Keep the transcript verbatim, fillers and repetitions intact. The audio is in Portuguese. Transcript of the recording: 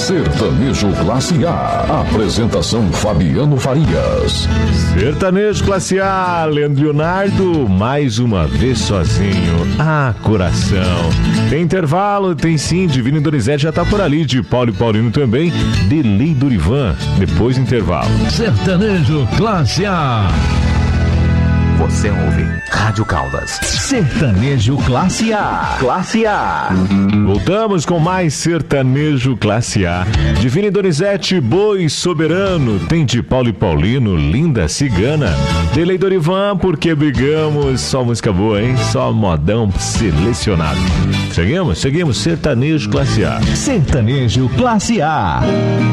Sertanejo Classe A. Apresentação Fabiano Farias. Sertanejo Classe A, Leandro Leonardo, mais uma vez sozinho. Ah, coração. Tem intervalo, tem sim. Divino Donizete já tá por ali. De Paulo e Paulino também. Delay Dorivan. Depois do intervalo. Sertanejo Classe A. Você ouve Rádio Caldas. Sertanejo Classe A. Classe A. Voltamos com mais Sertanejo Classe A. Divino Donizete, Boi Soberano. Tem de Paulo e Paulino, Linda Cigana. Delay Dorivan, Porque Brigamos. Só música boa, hein? Só modão selecionado. Seguimos? Seguimos. Sertanejo Classe A. Sertanejo Classe A.